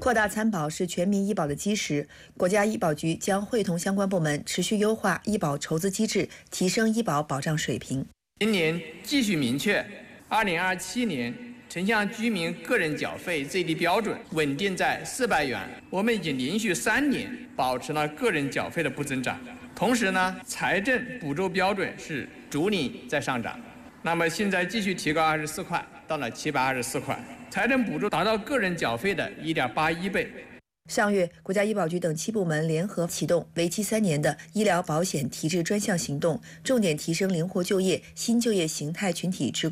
扩大参保是全民医保的基石，国家医保局将会同相关部门持续优化医保筹资机制，提升医保保障水平。 今年继续明确，2027年城乡居民个人缴费最低标准稳定在400元。我们已经连续3年保持了个人缴费的不增长，同时呢，财政补助标准是逐年在上涨。那么现在继续提高24块，到了724块。财政补助达到个人缴费的1.81倍。 上月，国家医保局等7部门联合启动为期3年的医疗保险提质专项行动，重点提升灵活就业、新就业形态群体职工